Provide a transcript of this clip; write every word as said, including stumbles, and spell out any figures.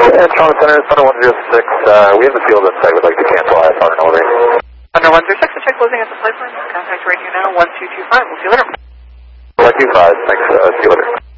And Toronto Center, Thunder one zero six, uh, we have the field inside, we'd like to cancel I F R and elevator. Thunder one zero six, the check closing at the flight line. Contact radio now, one two two five, we'll see you later. one two five, thanks, uh, see you later.